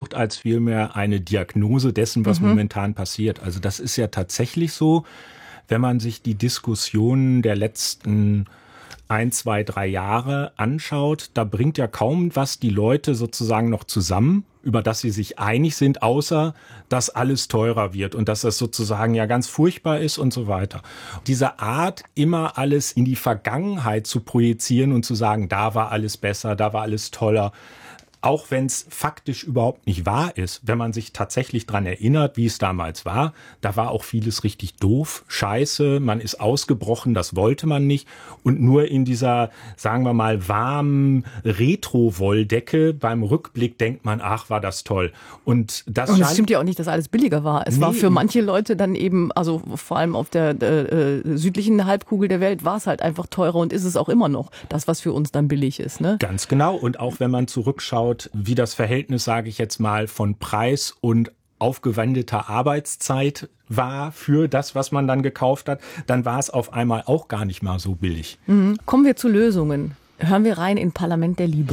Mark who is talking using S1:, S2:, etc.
S1: gesucht als vielmehr eine Diagnose dessen, was momentan passiert. Also das ist ja tatsächlich so, wenn man sich die Diskussionen der letzten 1, 2, 3 Jahre anschaut, da bringt ja kaum was die Leute sozusagen noch zusammen, über das sie sich einig sind, außer dass alles teurer wird und dass das sozusagen ja ganz furchtbar ist und so weiter. Diese Art, immer alles in die Vergangenheit zu projizieren und zu sagen, da war alles besser, da war alles toller, auch wenn es faktisch überhaupt nicht wahr ist, wenn man sich tatsächlich dran erinnert, wie es damals war, da war auch vieles richtig doof, scheiße, man ist ausgebrochen, das wollte man nicht. Und nur in dieser, sagen wir mal, warmen Retro-Wolldecke beim Rückblick denkt man, ach, war das toll. Und das
S2: stimmt ja auch nicht, dass alles billiger war. Es war für manche Leute dann eben, also vor allem auf der südlichen Halbkugel der Welt, war es halt einfach teurer und ist es auch immer noch, das, was für uns dann billig ist. Ne?
S1: Ganz genau. Und auch wenn man zurückschaut, wie das Verhältnis, sage ich jetzt mal, von Preis und aufgewendeter Arbeitszeit war für das, was man dann gekauft hat, dann war es auf einmal auch gar nicht mal so billig.
S2: Kommen wir zu Lösungen. Hören wir rein in Parlament der Liebe.